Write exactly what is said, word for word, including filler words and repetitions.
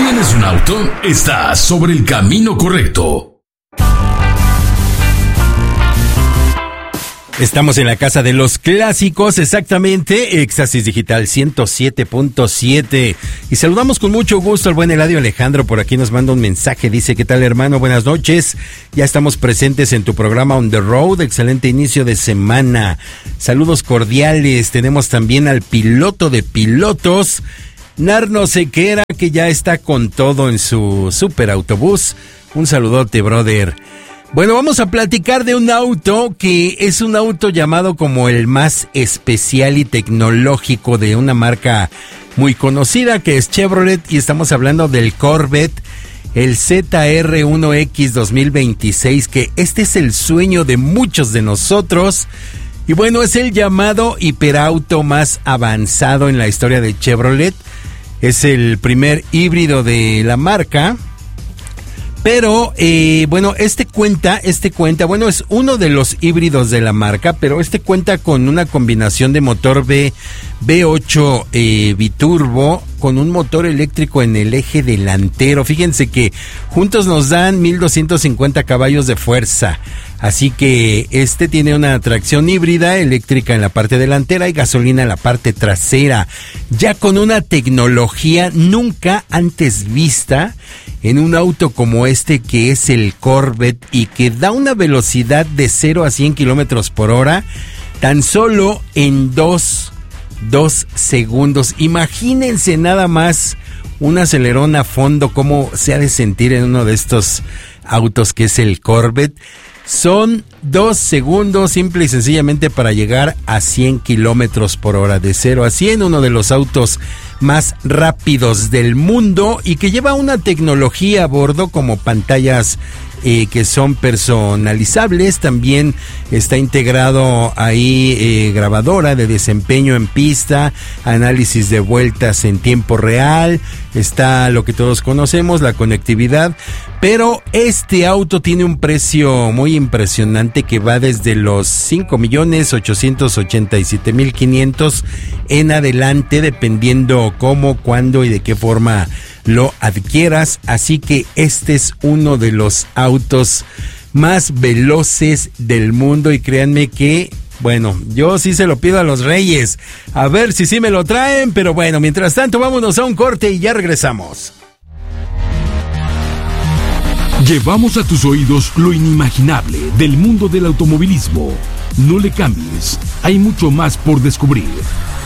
¿Tienes un auto? Estás sobre el camino correcto. Estamos en la casa de los clásicos, exactamente, Éxtasis Digital ciento siete punto siete. Y saludamos con mucho gusto al buen Eladio Alejandro, por aquí nos manda un mensaje, dice: ¿qué tal, hermano? Buenas noches, ya estamos presentes en tu programa On The Road, excelente inicio de semana. Saludos cordiales, tenemos también al piloto de pilotos, Narno Sequera, que ya está con todo en su super autobús. Un saludote, brother. Bueno, vamos a platicar de un auto que es un auto llamado como el más especial y tecnológico de una marca muy conocida que es Chevrolet, y estamos hablando del Corvette, el Z R uno X dos mil veintiséis, que este es el sueño de muchos de nosotros. Y bueno, es el llamado hiperauto más avanzado en la historia de Chevrolet. Es el primer híbrido de la marca. Pero, eh, bueno, este cuenta, este cuenta, bueno, es uno de los híbridos de la marca, pero este cuenta con una combinación de motor V, V ocho eh, biturbo, con un motor eléctrico en el eje delantero. Fíjense que juntos nos dan mil doscientos cincuenta caballos de fuerza. Así que este tiene una tracción híbrida eléctrica en la parte delantera y gasolina en la parte trasera, ya con una tecnología nunca antes vista en un auto como este, que es el Corvette, y que da una velocidad de cero a cien kilómetros por hora tan solo en dos, dos segundos. Imagínense nada más un acelerón a fondo, cómo se ha de sentir en uno de estos autos que es el Corvette. Son dos segundos simple y sencillamente para llegar a cien kilómetros por hora, de cero a cien, uno de los autos más rápidos del mundo y que lleva una tecnología a bordo como pantallas eh, que son personalizables. También está integrado ahí eh, grabadora de desempeño en pista, análisis de vueltas en tiempo real, está lo que todos conocemos, la conectividad. Pero este auto tiene un precio muy impresionante que va desde los cinco millones ochocientos ochenta y siete mil quinientos en adelante, dependiendo cómo, cuándo y de qué forma lo adquieras. Así que este es uno de los autos más veloces del mundo, y créanme que, bueno, yo sí se lo pido a los Reyes, a ver si sí me lo traen. Pero bueno, mientras tanto vámonos a un corte y ya regresamos. Llevamos a tus oídos lo inimaginable del mundo del automovilismo. No le cambies, hay mucho más por descubrir.